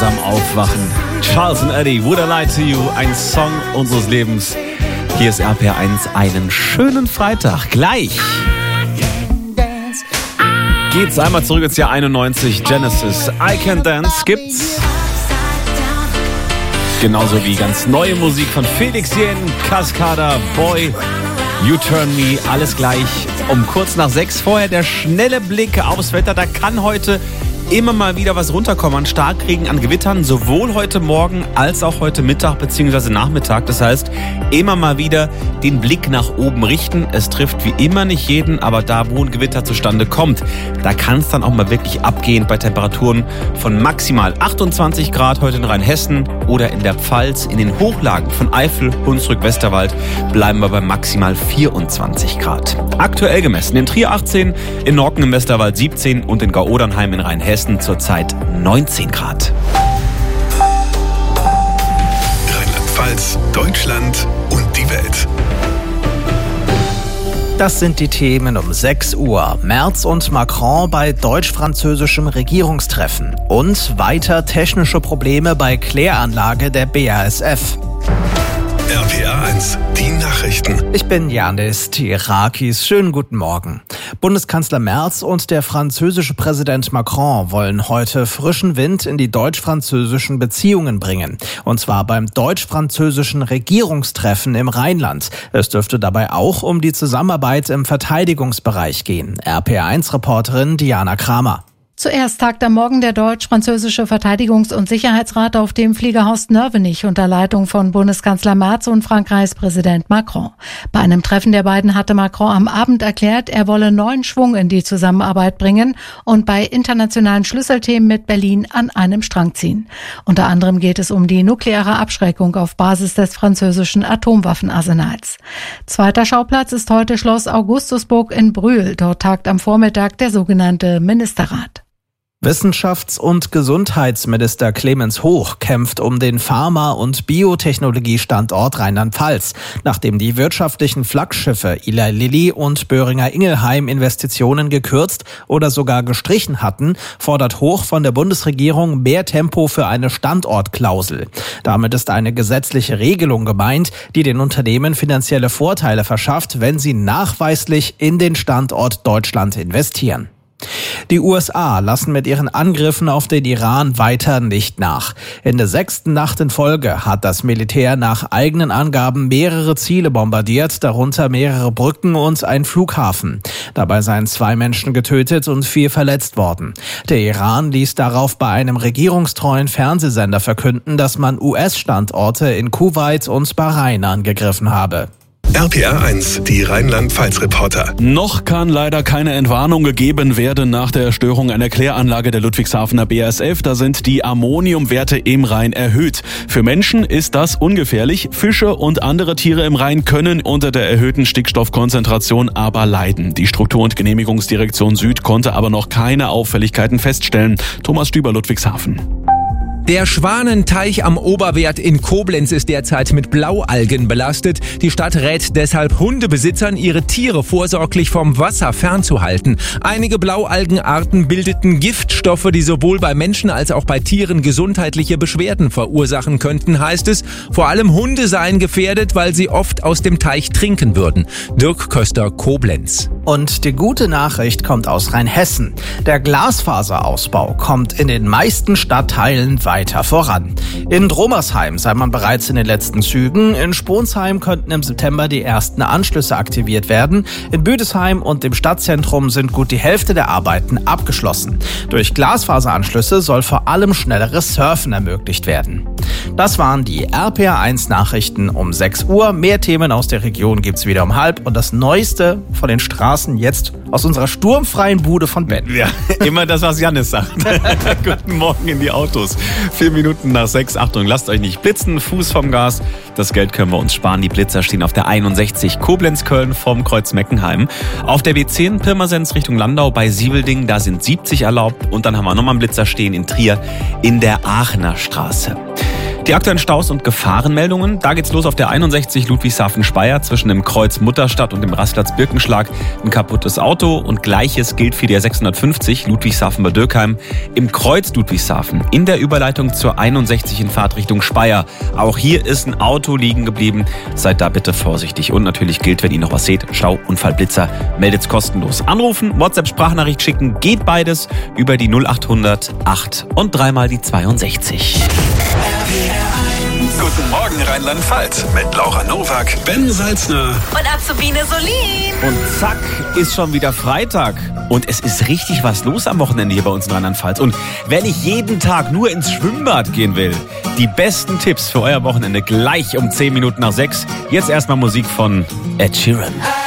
langsam aufwachen. Charles and Eddie, Would I Lie to You, ein Song unseres Lebens. Hier ist RPR1, einen schönen Freitag. Gleich geht's einmal zurück ins Jahr 91. Genesis, I Can Dance gibt's. Genauso wie ganz neue Musik von Felix Jen, Cascada, Boy, You Turn Me, alles gleich um kurz nach 6. Vorher der schnelle Blick aufs Wetter. Da kann heute immer mal wieder was runterkommen an Starkregen, an Gewittern, sowohl heute Morgen als auch heute Mittag bzw. Nachmittag. Das heißt, immer mal wieder den Blick nach oben richten. Es trifft wie immer nicht jeden, aber da, wo ein Gewitter zustande kommt, da kann es dann auch mal wirklich abgehen bei Temperaturen von maximal 28 Grad heute in Rheinhessen oder in der Pfalz. In den Hochlagen von Eifel, Hunsrück, Westerwald bleiben wir bei maximal 24 Grad. Aktuell gemessen in Trier 18, in Norken im Westerwald 17 und in Gau-Odernheim in Rheinhessen zurzeit 19 Grad. Rheinland-Pfalz, Deutschland und die Welt. Das sind die Themen um 6 Uhr. Merz und Macron bei deutsch-französischem Regierungstreffen. Und weiter technische Probleme bei Kläranlage der BASF. RPR1, die Nachrichten. Ich bin Janis Tirakis. Schönen guten Morgen. Bundeskanzler Merz und der französische Präsident Macron wollen heute frischen Wind in die deutsch-französischen Beziehungen bringen. Und zwar beim deutsch-französischen Regierungstreffen im Rheinland. Es dürfte dabei auch um die Zusammenarbeit im Verteidigungsbereich gehen. RPR1-Reporterin Diana Kramer. Zuerst tagt am Morgen der deutsch-französische Verteidigungs- und Sicherheitsrat auf dem Fliegerhorst Nörvenich unter Leitung von Bundeskanzler Merz und Frankreichs Präsident Macron. Bei einem Treffen der beiden hatte Macron am Abend erklärt, er wolle neuen Schwung in die Zusammenarbeit bringen und bei internationalen Schlüsselthemen mit Berlin an einem Strang ziehen. Unter anderem geht es um die nukleare Abschreckung auf Basis des französischen Atomwaffenarsenals. Zweiter Schauplatz ist heute Schloss Augustusburg in Brühl. Dort tagt am Vormittag der sogenannte Ministerrat. Wissenschafts- und Gesundheitsminister Clemens Hoch kämpft um den Pharma- und Biotechnologiestandort Rheinland-Pfalz. Nachdem die wirtschaftlichen Flaggschiffe Eli Lilly und Boehringer Ingelheim Investitionen gekürzt oder sogar gestrichen hatten, fordert Hoch von der Bundesregierung mehr Tempo für eine Standortklausel. Damit ist eine gesetzliche Regelung gemeint, die den Unternehmen finanzielle Vorteile verschafft, wenn sie nachweislich in den Standort Deutschland investieren. Die USA lassen mit ihren Angriffen auf den Iran weiter nicht nach. In der 6. Nacht in Folge hat das Militär nach eigenen Angaben mehrere Ziele bombardiert, darunter mehrere Brücken und ein Flughafen. Dabei seien 2 Menschen getötet und 4 verletzt worden. Der Iran ließ darauf bei einem regierungstreuen Fernsehsender verkünden, dass man US-Standorte in Kuwait und Bahrain angegriffen habe. RPR1, die Rheinland-Pfalz-Reporter. Noch kann leider keine Entwarnung gegeben werden nach der Störung einer Kläranlage der Ludwigshafener BASF. Da sind die Ammoniumwerte im Rhein erhöht. Für Menschen ist das ungefährlich. Fische und andere Tiere im Rhein können unter der erhöhten Stickstoffkonzentration aber leiden. Die Struktur- und Genehmigungsdirektion Süd konnte aber noch keine Auffälligkeiten feststellen. Thomas Stüber, Ludwigshafen. Der Schwanenteich am Oberwert in Koblenz ist derzeit mit Blaualgen belastet. Die Stadt rät deshalb Hundebesitzern, ihre Tiere vorsorglich vom Wasser fernzuhalten. Einige Blaualgenarten bildeten Giftstoffe, die sowohl bei Menschen als auch bei Tieren gesundheitliche Beschwerden verursachen könnten, heißt es. Vor allem Hunde seien gefährdet, weil sie oft aus dem Teich trinken würden. Dirk Köster, Koblenz. Und die gute Nachricht kommt aus Rheinhessen. Der Glasfaserausbau kommt in den meisten Stadtteilen weiter voran. In Dromersheim sei man bereits in den letzten Zügen. In Sponsheim könnten im September die ersten Anschlüsse aktiviert werden. In Büdesheim und im Stadtzentrum sind gut die Hälfte der Arbeiten abgeschlossen. Durch Glasfaseranschlüsse soll vor allem schnelleres Surfen ermöglicht werden. Das waren die RPR1 Nachrichten um 6 Uhr. Mehr Themen aus der Region gibt's wieder um 12 und das Neueste von den Straßen jetzt aus unserer sturmfreien Bude von Ben. Ja, immer das, was Janis sagt. Guten Morgen in die Autos. 4 Minuten nach 6. Achtung, lasst euch nicht blitzen. Fuß vom Gas. Das Geld können wir uns sparen. Die Blitzer stehen auf der 61 Koblenz-Köln vom Kreuz Meckenheim. Auf der B10 Pirmasens Richtung Landau bei Sievelding. Da sind 70 erlaubt. Und dann haben wir nochmal einen Blitzer stehen in Trier in der Aachener Straße. Die aktuellen Staus und Gefahrenmeldungen. Da geht's los auf der 61 Ludwigshafen-Speyer zwischen dem Kreuz Mutterstadt und dem Rastplatz Birkenschlag. Ein kaputtes Auto und Gleiches gilt für die 650 Ludwigshafen-Bad Dürkheim im Kreuz Ludwigshafen in der Überleitung zur 61 in Fahrtrichtung Speyer. Auch hier ist ein Auto liegen geblieben. Seid da bitte vorsichtig. Und natürlich gilt, wenn ihr noch was seht, Stau, Unfall, Blitzer, meldet's kostenlos. Anrufen, WhatsApp-Sprachnachricht schicken, geht beides über die 0800 8 und dreimal die 62. Guten Morgen Rheinland-Pfalz mit Laura Nowak, Ben Salzner und Azubine Solin. Und zack, ist schon wieder Freitag. Und es ist richtig was los am Wochenende hier bei uns in Rheinland-Pfalz. Und wenn ich jeden Tag nur ins Schwimmbad gehen will, die besten Tipps für euer Wochenende gleich um 10 Minuten nach 6. Jetzt erstmal Musik von Ed Sheeran.